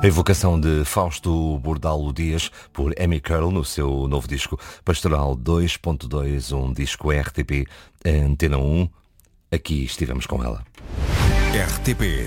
A evocação de Fausto Bordalo Dias por Amy Curl no seu novo disco Pastoral 2.2, um disco RTP Antena 1. Aqui estivemos com ela. RTP